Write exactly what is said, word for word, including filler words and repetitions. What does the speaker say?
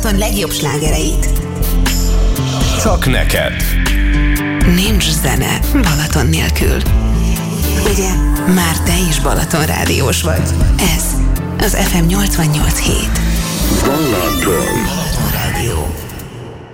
Balaton legjobb slágereit. Csak neked. Nincs zene Balaton nélkül. Ugye, már te is Balaton rádiós vagy. Ez az ef em nyolcvannyolc hét. Balaton. Balaton Rádió.